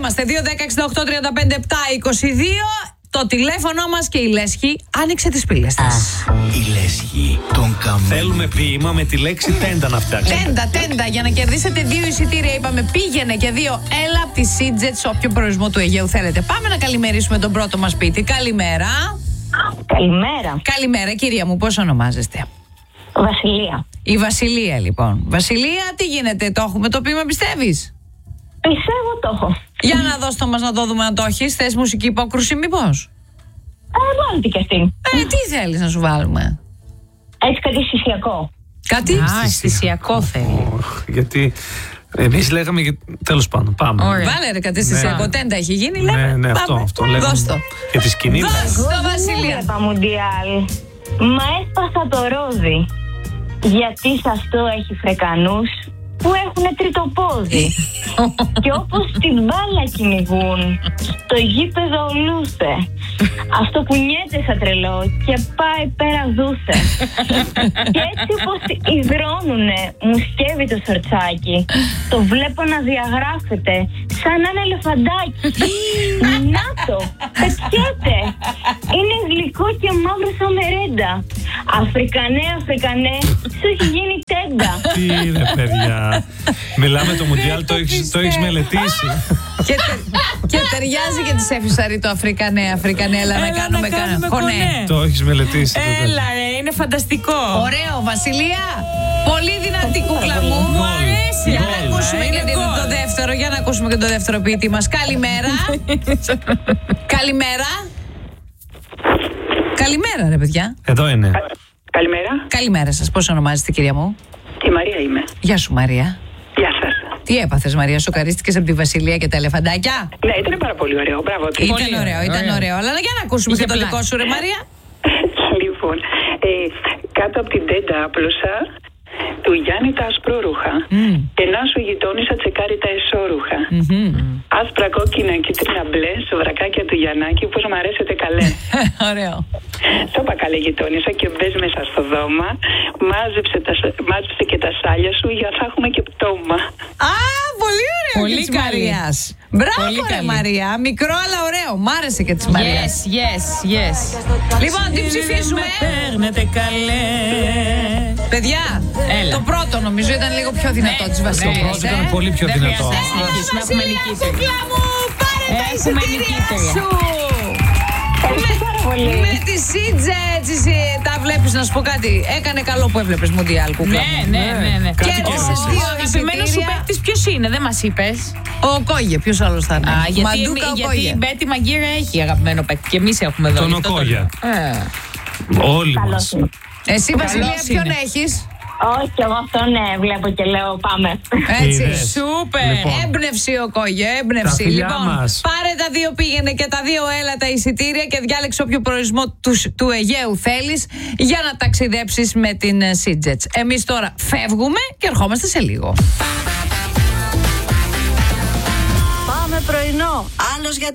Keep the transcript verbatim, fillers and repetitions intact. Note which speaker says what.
Speaker 1: είμαστε. δύο δέκα εξήντα οκτώ τριάντα πέντε επτά είκοσι δύο. Το τηλέφωνο μας και η Λέσχη άνοιξε τις πύλες της.
Speaker 2: Η Λέσχη των Καμένων.
Speaker 3: Θέλουμε ποίημα με τη λέξη τέντα να φτιάξουμε.
Speaker 1: Τέντα, τέντα, για να κερδίσετε δύο εισιτήρια. Είπαμε πήγαινε και δύο έλα από τη Σίτζετ σε όποιο προορισμό του Αιγαίου θέλετε. Πάμε να καλημερίσουμε τον πρώτο μας ποιητή. Καλημέρα.
Speaker 4: Καλημέρα.
Speaker 1: Καλημέρα, κυρία μου, πώς ονομάζεστε?
Speaker 4: Βασιλεία.
Speaker 1: Η Βασιλεία, λοιπόν. Βασιλεία, τι γίνεται, το έχουμε το ποίημα, πιστεύεις?
Speaker 4: Πιστεύω το έχω.
Speaker 1: Για να δώσ' το μας να το δούμε αν το έχεις. Θες μουσική υπόκρουση, μήπως?
Speaker 4: Ε, βάλτε και αυτή.
Speaker 1: Ε, τι θέλεις να σου βάλουμε?
Speaker 4: Έτσι κάτι αισθησιακό.
Speaker 1: Κάτι?
Speaker 5: Α, αισθησιακό θέλει.
Speaker 3: Γιατί εμείς λέγαμε. για- Τέλος πάντων, πάμε.
Speaker 5: Ωραία.
Speaker 1: Βάλε ρε κάτι αισθησιακό.
Speaker 3: Ναι.
Speaker 1: Τέντα έχει γίνει, λέμε.
Speaker 3: Ναι, ναι, αυτό,
Speaker 1: Πάμε.
Speaker 3: αυτό λέγαμε.
Speaker 1: Δώσ' το.
Speaker 3: Και τη σκηνή.
Speaker 1: Δώσ' το,
Speaker 4: Δεν
Speaker 1: Βασιλεία.
Speaker 4: έβλεπα Μουντιάλ. Μα έσπασα το ρόδι. Γιατί σ' αυτό έχει φρεκανούς που έχουν τρίτο πόδι. Και όπως την μπάλα κυνηγούν, στο γήπεδο ολούθε. Αυτό που νιέται σαν τρελό και πάει πέρα δούθε. Και έτσι όπως υδρώνουνε, μου σκεύει το σορτσάκι. Το βλέπω να διαγράφεται σαν ένα ελεφαντάκι. Να το, πετιέται. Είναι γλυκό και μαύρο σαν μερέντα. Αφρικανέ, Αφρικανέ, σου έχει γίνει τέντα.
Speaker 3: Τι είναι, παιδιά. Μιλάμε το Μουντιάλ, το έχεις, το έχεις μελετήσει.
Speaker 1: Και, τε, και ταιριάζει και τη Εφησαρή το Αφρικανέ, Αφρικανέ, έλα να
Speaker 5: Έλα
Speaker 1: κάνουμε
Speaker 5: να κάνουμε
Speaker 1: κονέ.
Speaker 5: κονέ.
Speaker 3: Το έχεις μελετήσει. το
Speaker 5: Έλα ρε, είναι φανταστικό.
Speaker 1: Ωραίο, Βασιλεία. Πολύ δυνατή κούκλα μου.
Speaker 5: Μου αρέσει.
Speaker 1: Για να
Speaker 5: Γκολ.
Speaker 1: ακούσουμε
Speaker 5: Είναι
Speaker 1: και
Speaker 5: γκολ.
Speaker 1: το δεύτερο, για να ακούσουμε και το δεύτερο ποιητή μας. Καλημέρα. Καλημέρα. Καλημέρα, ρε παιδιά.
Speaker 3: Εδώ είναι.
Speaker 6: Καλημέρα.
Speaker 1: Καλημέρα σας. Πώς ονομάζεστε, κυρία μου?
Speaker 6: Η Μαρία είμαι.
Speaker 1: Γεια σου, Μαρία.
Speaker 6: Γεια σας.
Speaker 1: Τι έπαθες, Μαρία, σοκαρίστηκες από τη Βασιλεία και τα ελεφαντάκια?
Speaker 6: Ναι, ήταν πάρα πολύ ωραίο. Μπράβο.
Speaker 1: Ήταν
Speaker 5: Πολύ
Speaker 1: ωραίο, ήταν
Speaker 5: ωραίο.
Speaker 1: ωραίο. Αλλά για να ακούσουμε
Speaker 5: Είχε
Speaker 1: και το
Speaker 5: πλάκα.
Speaker 1: δικό σου, ρε Μαρία.
Speaker 6: Λοιπόν, ε, κάτω από την τέντα άπλωσα του Γιάννη τα ασπρόρουχα. Και να σου γειτόνισσα τσεκάρει τα εσώρουχα. Άσπρα, κόκκινα, κίτρινα, μπλε, σοβρακάκια του Γιαννάκη, πώς μ' αρέσετε καλέ.
Speaker 1: Ωραίο.
Speaker 6: Σ' είπα καλέ γειτόνισσα και μπες μέσα στο δώμα. Μάζεψε, τα, σ- μάζεψε και τα σάλια σου για θα έχουμε και πτώμα.
Speaker 1: Α, πολύ ωραίο
Speaker 5: Πολύ
Speaker 1: και της
Speaker 5: καλή.
Speaker 1: Μαρίας. Μπράβο,
Speaker 5: Πολύ
Speaker 1: ρε
Speaker 5: καλή.
Speaker 1: Μαρία. Μικρό αλλά ωραίο. Μ' άρεσε και της Μαρίας.
Speaker 5: Yes, yes, yes.
Speaker 1: Λοιπόν, τι ψηφίσουμε?
Speaker 5: Με παίρνετε καλέ.
Speaker 1: Παιδιά,
Speaker 5: Έλα.
Speaker 1: το πρώτο νομίζω ήταν λίγο πιο δυνατό
Speaker 5: Ναι,
Speaker 1: της
Speaker 5: ναι,
Speaker 1: Βασιλείας.
Speaker 3: Το πρώτο ήταν
Speaker 1: ε.
Speaker 3: πολύ πιο
Speaker 5: Δεν
Speaker 3: δυνατό.
Speaker 5: χρειάζεται να συνεχίσουμε, έχουμε νικήσει.
Speaker 1: Κούκλα μου, πάρε τα
Speaker 5: Έχουμε
Speaker 1: εισιτήρια
Speaker 5: νικήτρια.
Speaker 1: σου.
Speaker 4: Ευχαριστώ πάρα πολύ.
Speaker 1: Με τη Σίτζετ, εσύ τα βλέπεις, να σου πω κάτι. Έκανε καλό που έβλεπες Μουντιάλ, κούκλα
Speaker 5: Ναι,
Speaker 1: μου.
Speaker 5: ναι, ναι, ναι.
Speaker 3: Κάτι
Speaker 1: Κέρδισες
Speaker 3: κέρδισες.
Speaker 1: δύο
Speaker 5: Ο αγαπημένος σου
Speaker 1: εισιτήρια.
Speaker 5: παίκτης ποιος είναι, δεν μας είπες?
Speaker 1: Ο Κόγε, ποιος άλλος θα είναι?
Speaker 5: Α, γιατί,
Speaker 1: Μαντούκα ο
Speaker 5: γιατί
Speaker 1: Κόγε.
Speaker 5: η Μπέτη Μαγκύρα έχει αγαπημένο παίκτη και εμείς έχουμε εδώ.
Speaker 3: Τον
Speaker 5: γι' αυτό το
Speaker 3: Οκόγια.
Speaker 5: λέω. Ε.
Speaker 3: Όλοι
Speaker 4: Καλώς
Speaker 3: μας.
Speaker 4: είναι.
Speaker 1: Εσύ, Βασιλεία,
Speaker 5: Καλός
Speaker 1: ποιον
Speaker 5: είναι.
Speaker 1: έχεις?
Speaker 4: Όχι, εγώ αυτό ναι, βλέπω και λέω πάμε.
Speaker 1: Έτσι.
Speaker 3: Είδες.
Speaker 5: Σούπερ.
Speaker 3: Λοιπόν.
Speaker 1: Έμπνευση ο Κόγε, έμπνευση.
Speaker 3: Τα φιλιά
Speaker 1: Λοιπόν,
Speaker 3: μας.
Speaker 1: πάρε τα δύο πήγαινε και τα δύο έλα τα εισιτήρια και διάλεξε όποιο προορισμό του, του Αιγαίου θέλεις για να ταξιδέψεις με την Σίτζετ. Εμείς τώρα φεύγουμε και ερχόμαστε σε λίγο.
Speaker 7: Πάμε πρωινό. Άλλος για